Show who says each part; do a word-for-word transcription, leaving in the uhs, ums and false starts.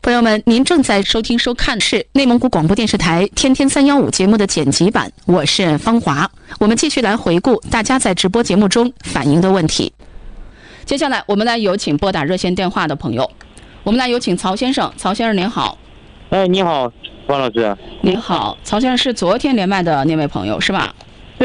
Speaker 1: 朋友们，您正在收听收看的是内蒙古广播电视台天天三幺五节目的剪辑版，我是方华。我们继续来回顾大家在直播节目中反映的问题。接下来我们来有请拨打热线电话的朋友，我们来有请曹先生。曹先生您好。
Speaker 2: 哎，你好，方老师。
Speaker 1: 您好，曹先生是昨天连麦的那位朋友是吧？